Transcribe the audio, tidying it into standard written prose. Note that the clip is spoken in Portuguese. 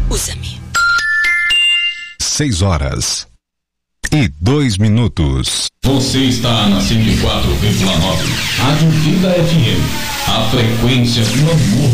Usa-me. 6h02. Você está na 104,9. Rádio Vida FM. A frequência do amor.